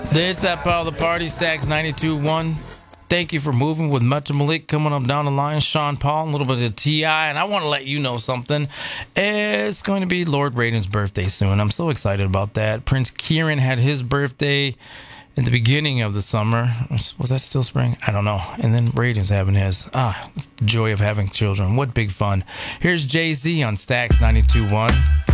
There's that part of the party, Stacks 92.1. Thank you for moving with Metro Malik coming up down the line. Sean Paul, a little bit of T.I. And I want to let you know something. It's going to be Lord Raiden's birthday soon. I'm so excited about that. Prince Kieran had his birthday in the beginning of the summer. Was that still spring? I don't know. And then Raiden's having his. It's the joy of having children. What big fun. Here's Jay-Z on Stacks 92.1.